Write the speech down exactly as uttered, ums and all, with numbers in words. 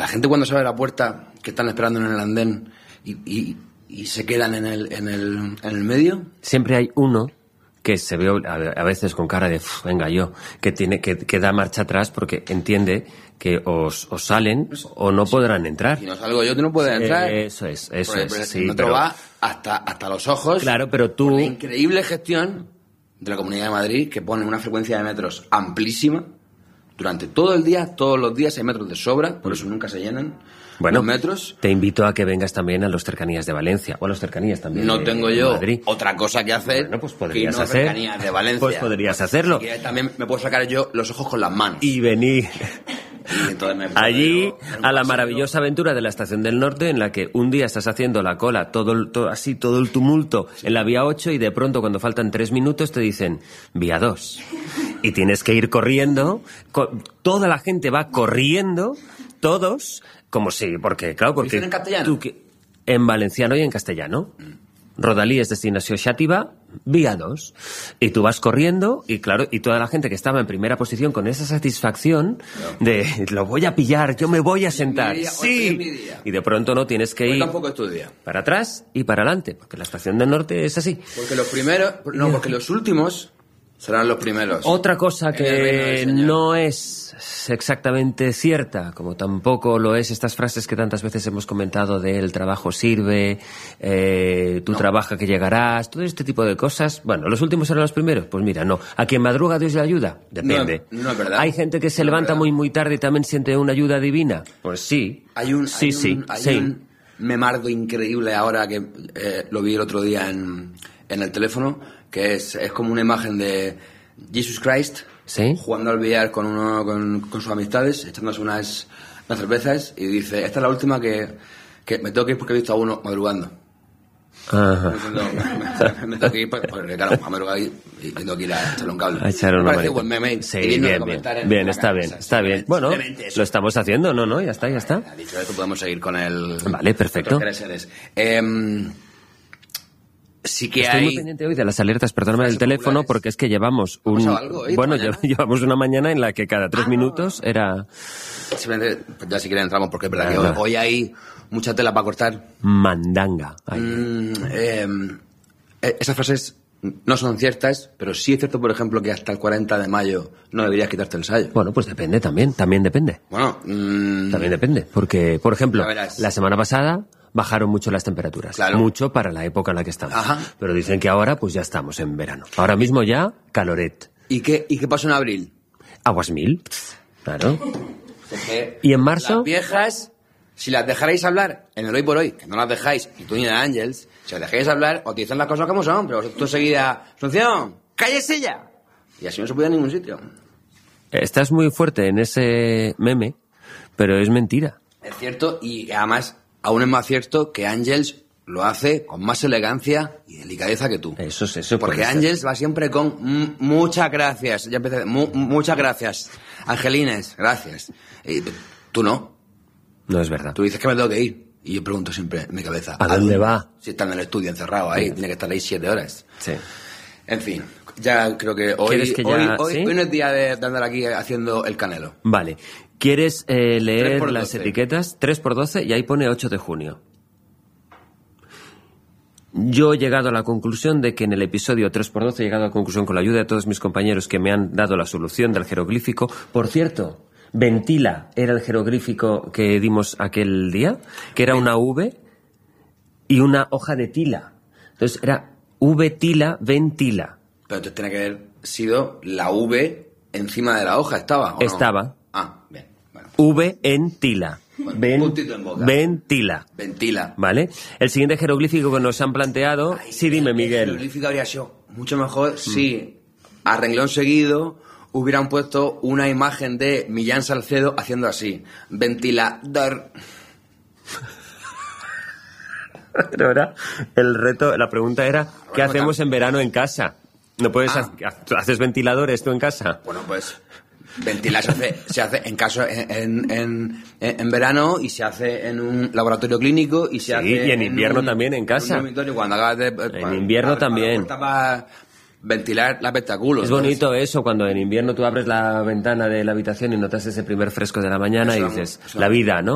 la gente cuando se abre la puerta, que están esperando en el andén y, y, y se quedan en el, en, el, en el medio. Siempre hay uno que se ve a veces con cara de venga yo, que tiene que, que da marcha atrás porque entiende que os, os salen o no podrán entrar. Si no salgo yo, tú no puedes entrar. Eh, eso es, eso porque, es. Porque sí, el metro pero... va hasta, hasta los ojos. Claro, pero tú... Por la increíble gestión de la Comunidad de Madrid, que pone una frecuencia de metros amplísima. Durante todo el día, todos los días hay metros de sobra, por eso nunca se llenan. Bueno, los metros. Te invito a que vengas también a los cercanías de Valencia, o a los cercanías también No de, tengo de yo Madrid. otra cosa que hacer. Bueno, pues podrías que no hacer. cercanías de Valencia. Pues podrías hacerlo. Y también me puedo sacar yo los ojos con las manos. Y venir y entonces me allí yo, a la maravillosa aventura de la Estación del Norte, en la que un día estás haciendo la cola, todo, el, todo así, todo el tumulto sí. en la vía ocho, y de pronto cuando faltan tres minutos te dicen vía dos. Y tienes que ir corriendo, co- toda la gente va corriendo, todos, como si, porque, claro, porque... ¿En castellano? Tú, que, en valenciano y en castellano. Mm. Rodalí es destinació Xàtiva, vía dos. Y tú vas corriendo, y claro, y toda la gente que estaba en primera posición con esa satisfacción no. de lo voy a pillar, yo me voy a sentar. Día, sí. Y de pronto no tienes que hoy ir tampoco es tu día. Para atrás y para adelante, porque la Estación del Norte es así. Porque los primeros, no, porque los últimos serán los primeros. Otra cosa que no es exactamente cierta, como tampoco lo es estas frases que tantas veces hemos comentado de el trabajo sirve, eh, tú no. trabaja que llegarás, todo este tipo de cosas. Bueno, ¿los últimos serán los primeros? Pues mira, no. ¿A quien madruga Dios le ayuda? Depende. No, no es verdad. ¿Hay gente que se no levanta muy muy tarde y también siente una ayuda divina? Pues sí. Hay un, sí, hay sí, un, hay sí. un memardo increíble ahora que eh, lo vi el otro día en, en el teléfono, que es, es como una imagen de Jesus Christ ¿sí? jugando al billar con uno con, con sus amistades, echándose unas, unas cervezas, y dice, esta es la última que, que me tengo que ir porque he visto a uno madrugando. Ajá. Me, me tengo que ir porque, claro, a madrugar y, y tengo que ir a echarle un cable. A echarle una manita. Buen meme, sí, bien, bien, bien, está bien, está bien. Bueno, lo estamos haciendo, ¿no? no Ya está, ya está. Dicho esto, podemos seguir con el... Vale, perfecto. Eh, sí que Estoy hay... muy pendiente hoy de las alertas, perdóname, del teléfono, populares. Porque es que llevamos un... Algo, ¿eh? Bueno, llevamos una mañana en la que cada tres ah. minutos era... Simplemente, pues ya si quieren entramos, porque es verdad que hoy, hoy hay mucha tela para cortar. Mandanga. Mm, eh, esas frases no son ciertas, pero sí es cierto, por ejemplo, que hasta el cuarenta de mayo no deberías quitarte el sayo. Bueno, pues depende también, también depende. Bueno, mmm... también depende, porque, por ejemplo, la semana pasada bajaron mucho las temperaturas. Claro. Mucho para la época en la que estamos. Ajá. Pero dicen que ahora pues ya estamos en verano. Ahora mismo ya caloret. ¿Y qué, y qué pasó en abril? Aguas mil. Claro. Porque ¿Y en marzo? Las viejas, si las dejarais hablar en el hoy por hoy, que no las dejáis, y tú ni de Ángels, si las dejáis hablar, os dicen las cosas como son, pero vosotros enseguida, Asunción, cállese ya. Y así no se puede ir a ningún sitio. Estás muy fuerte en ese meme, pero es mentira. Es cierto, y además... Aún es más cierto que Ángels lo hace con más elegancia y delicadeza que tú. Eso es eso. Porque Ángels va siempre con mm, muchas gracias. Ya empecé. Mu, muchas gracias. Angelines, gracias. Y tú no. No es verdad. Tú dices que me tengo que ir. Y yo pregunto siempre en mi cabeza. ¿A, ¿a dónde va? Si está en el estudio encerrado ahí, sí. Tiene que estar ahí siete horas. Sí. En fin, ya creo que hoy, que ya, hoy, hoy, ¿sí? hoy no es día de, de andar aquí haciendo el canelo. Vale. ¿Quieres eh, leer las etiquetas? tres por doce y ahí pone ocho de junio. Yo he llegado a la conclusión de que en el episodio tres por doce he llegado a la conclusión con la ayuda de todos mis compañeros que me han dado la solución del jeroglífico. Por cierto, ventila era el jeroglífico que dimos aquel día, que era una V y una hoja de tila. Entonces era V tila, ventila. Pero entonces tiene que haber sido la V encima de la hoja, ¿estaba? ¿o Estaba. No? Ah, bien. Bueno. V en tila. Bueno, Ven, puntito en boca. Ventila. Ventila. ¿Vale? El siguiente jeroglífico que nos han planteado... Ay, sí, dime, Miguel. El jeroglífico habría sido mucho mejor mm. si, a renglón seguido, hubieran puesto una imagen de Millán Salcedo haciendo así. Ventilador. Pero ahora, el reto, la pregunta era, ¿qué bueno, hacemos en verano en casa? ¿No puedes ah. ha- haces ventiladores tú en casa? Bueno, pues... Ventilar se hace, se hace en caso en, en, en, en verano y se hace en un laboratorio clínico y se sí, hace y en invierno un, también en casa. En, un cuando acabas de, en para, invierno para, también. Para, para ventilar la espectáculo. Es bonito eso, cuando en invierno tú abres la ventana de la habitación y notas ese primer fresco de la mañana eso, y dices, la vida, ¿no?